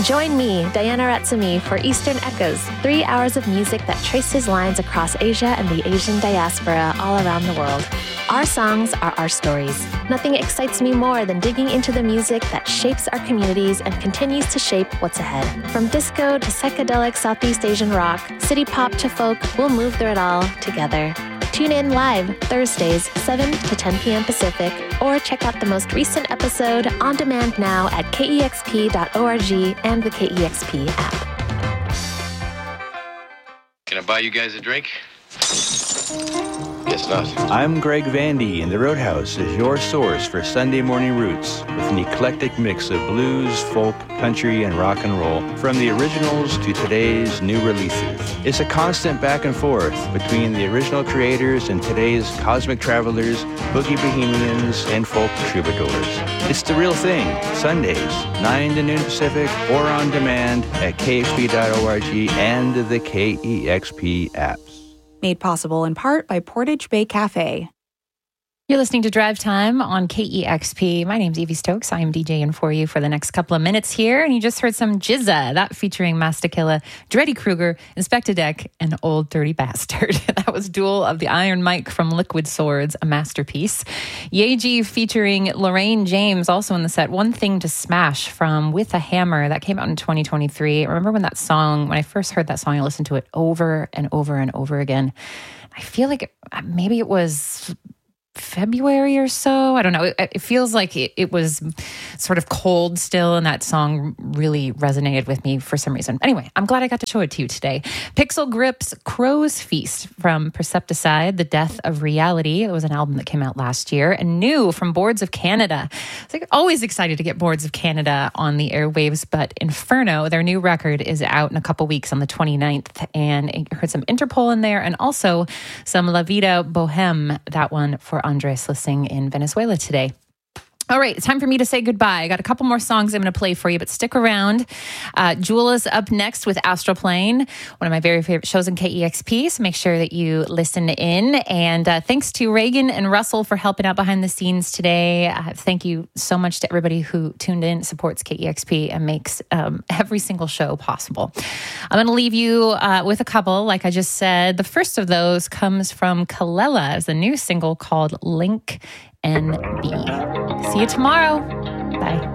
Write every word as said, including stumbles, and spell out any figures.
Join me, Diana Ratsumi, for Eastern Echoes, three hours of music that traces lines across Asia and the Asian diaspora all around the world. Our songs are our stories. Nothing excites me more than digging into the music that shapes our communities and continues to shape what's ahead. From disco to psychedelic Southeast Asian rock, city pop to folk, we'll move through it all together. Tune in live Thursdays, seven to ten p.m. Pacific, or check out the most recent episode on demand now at K E X P dot org and the K E X P app. Can I buy you guys a drink? Guess not. I'm Greg Vandy, and the Roadhouse is your source for Sunday morning roots with an eclectic mix of blues, folk, country, and rock and roll, from the originals to today's new releases. It's a constant back and forth between the original creators and today's cosmic travelers, boogie bohemians, and folk troubadours. It's the real thing, Sundays, nine to noon Pacific, or on demand at K X P dot org and the K E X P apps. Made possible in part by Portage Bay Cafe. You're listening to Drive Time on K E X P. My name's Evie Stokes. I am DJing for you for the next couple of minutes here. And you just heard some Jizza, that featuring Mastakilla, Dreddy Kruger, Inspector Deck, and Old Dirty Bastard. That was Duel of the Iron Mike from Liquid Swords, a masterpiece. Yeji featuring Lorraine James, also in the set. One Thing to Smash from With a Hammer. That came out in twenty twenty-three. I remember when that song, when I first heard that song, I listened to it over and over and over again. I feel like it, maybe it was February or so. I don't know. It, it feels like it, it was sort of cold still, and that song really resonated with me for some reason. Anyway, I'm glad I got to show it to you today. Pixel Grip's Crow's Feast from Percepticide, The Death of Reality. It was an album that came out last year. And new from Boards of Canada. So I'm always excited to get Boards of Canada on the airwaves, but Inferno, their new record, is out in a couple weeks on the twenty-ninth. And I heard some Interpol in there, and also some La Vida Boheme, that one for Andres listening in Venezuela today. All right, it's time for me to say goodbye. I got a couple more songs I'm going to play for you, but stick around. Uh, Jula's up next with Astral Plane, one of my very favorite shows in K E X P, so make sure that you listen in. And uh, thanks to Reagan and Russell for helping out behind the scenes today. Uh, thank you so much to everybody who tuned in, supports K E X P, and makes um, every single show possible. I'm going to leave you uh, with a couple, like I just said. The first of those comes from Kalela. It's a new single called Link N B. See you tomorrow. Bye.